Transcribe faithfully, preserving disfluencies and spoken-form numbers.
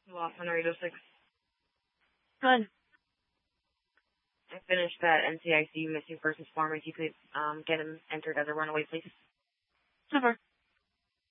Lost on Radio six. Good. I finished that N C I C missing persons form. If you could um, get him entered as a runaway, please. Super.